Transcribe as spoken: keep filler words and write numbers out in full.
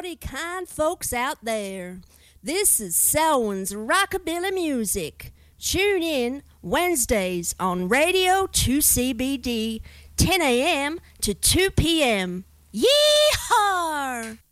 howdy, kind folks out there. This is Selwyn's Rockabilly Music. Tune in Wednesdays on Radio two C B D, ten a.m. to two p.m. Yee-haw!